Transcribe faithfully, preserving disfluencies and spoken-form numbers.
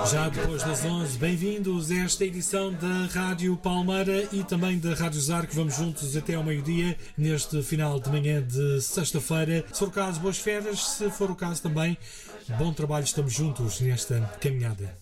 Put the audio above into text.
Já depois das onze, bem-vindos a esta edição da Rádio Palmeira e também da Rádio Zarco. Vamos juntos até ao meio-dia, neste final de manhã de sexta-feira. Se for o caso, boas férias. Se for o caso também, bom trabalho. Estamos juntos nesta caminhada.